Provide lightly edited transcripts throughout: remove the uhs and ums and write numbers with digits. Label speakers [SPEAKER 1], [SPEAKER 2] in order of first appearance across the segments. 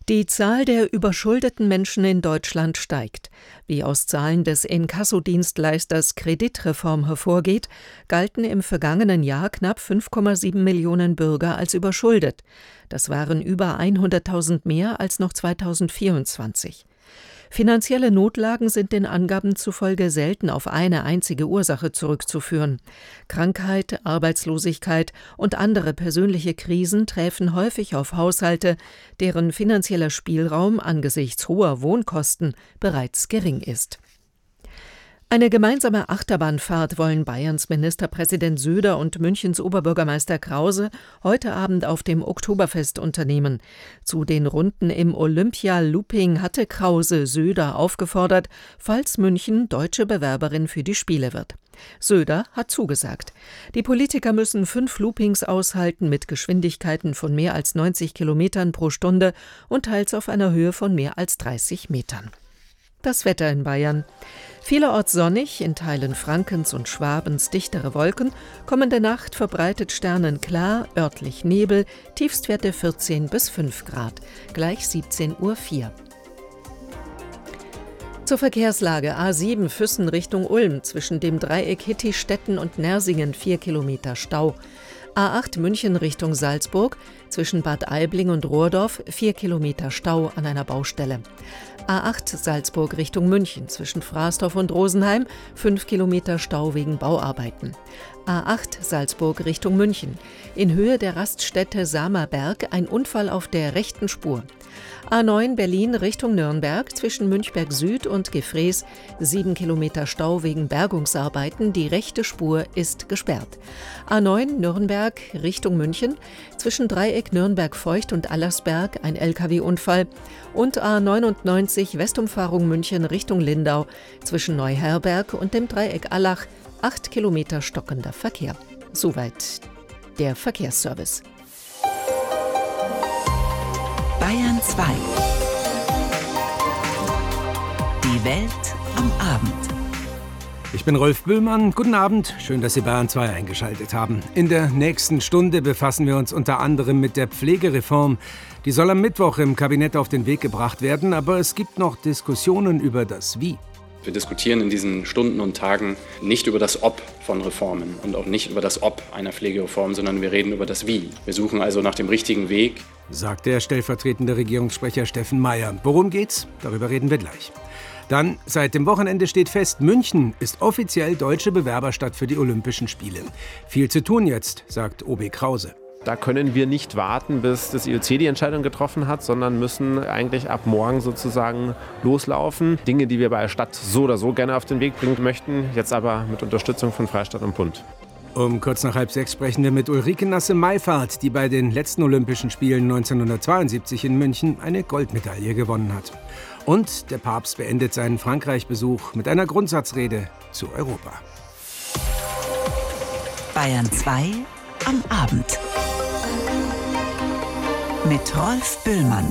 [SPEAKER 1] Die Zahl der überschuldeten Menschen in Deutschland steigt. Wie aus Zahlen des Inkassodienstleisters Kreditreform hervorgeht, galten im vergangenen Jahr knapp 5,7 Millionen Bürger als überschuldet. Das waren über 100.000 mehr als noch 2024. Finanzielle Notlagen sind den Angaben zufolge selten auf eine einzige Ursache zurückzuführen. Krankheit, Arbeitslosigkeit und andere persönliche Krisen treffen häufig auf Haushalte, deren finanzieller Spielraum angesichts hoher Wohnkosten bereits gering ist. Eine gemeinsame Achterbahnfahrt wollen Bayerns Ministerpräsident Söder und Münchens Oberbürgermeister Krause heute Abend auf dem Oktoberfest unternehmen. Zu den Runden im Olympia-Looping hatte Krause Söder aufgefordert, falls München deutsche Bewerberin für die Spiele wird. Söder hat zugesagt. Die Politiker müssen 5 Loopings aushalten mit Geschwindigkeiten von mehr als 90 Kilometern pro Stunde und teils auf einer Höhe von mehr als 30 Metern. Das Wetter in Bayern. Vielerorts sonnig, in Teilen Frankens und Schwabens dichtere Wolken, kommende Nacht verbreitet sternenklar, örtlich Nebel, Tiefstwerte 14 bis 5 Grad, gleich 17:04 Uhr. Zur Verkehrslage: A7 Füssen Richtung Ulm, zwischen dem Dreieck Hittistetten und Nersingen 4 Kilometer Stau. A8 München Richtung Salzburg, zwischen Bad Aibling und Rohrdorf 4 Kilometer Stau an einer Baustelle. A8 Salzburg Richtung München, zwischen Frasdorf und Rosenheim 5 Kilometer Stau wegen Bauarbeiten. A8 Salzburg Richtung München, in Höhe der Raststätte Samerberg ein Unfall auf der rechten Spur. A9 Berlin Richtung Nürnberg, zwischen Münchberg Süd und Gefrees 7 Kilometer Stau wegen Bergungsarbeiten, die rechte Spur ist gesperrt. A9 Nürnberg Richtung München, zwischen Dreieck Nürnberg-Feucht und Allersberg ein Lkw-Unfall und A99 Westumfahrung München Richtung Lindau, zwischen Neuherberg und dem Dreieck Allach 8 Kilometer stockender Verkehr. Soweit der Verkehrsservice.
[SPEAKER 2] Bayern 2. Die Welt am Abend.
[SPEAKER 3] Ich bin Rolf Böhlmann. Guten Abend. Schön, dass Sie Bayern 2 eingeschaltet haben. In der nächsten Stunde befassen wir uns unter anderem mit der Pflegereform. Die soll am Mittwoch im Kabinett auf den Weg gebracht werden, aber es gibt noch Diskussionen über das Wie.
[SPEAKER 4] Wir diskutieren in diesen Stunden und Tagen nicht über das Ob von Reformen und auch nicht über das Ob einer Pflegereform, sondern wir reden über das Wie. Wir suchen also nach dem richtigen Weg,
[SPEAKER 3] sagt der stellvertretende Regierungssprecher Steffen Mayer. Worum geht's? Darüber reden wir gleich. Dann, seit dem Wochenende steht fest, München ist offiziell deutsche Bewerberstadt für die Olympischen Spiele. Viel zu tun jetzt, sagt OB Krause.
[SPEAKER 5] Da können wir nicht warten, bis das IOC die Entscheidung getroffen hat, sondern müssen eigentlich ab morgen sozusagen loslaufen. Dinge, die wir bei der Stadt so oder so gerne auf den Weg bringen möchten, jetzt aber mit Unterstützung von Freistaat und Bund.
[SPEAKER 3] Um kurz nach 5:30 sprechen wir mit Ulrike Nasse-Meifert, die bei den letzten Olympischen Spielen 1972 in München eine Goldmedaille gewonnen hat. Und der Papst beendet seinen Frankreich-Besuch mit einer Grundsatzrede zu Europa.
[SPEAKER 2] Bayern 2 am Abend. Mit Rolf Böhlmann.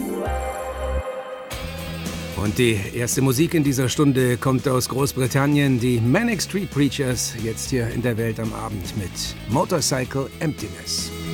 [SPEAKER 3] Und die erste Musik in dieser Stunde kommt aus Großbritannien, die Manic Street Preachers, jetzt hier in der Welt am Abend mit Motorcycle Emptiness.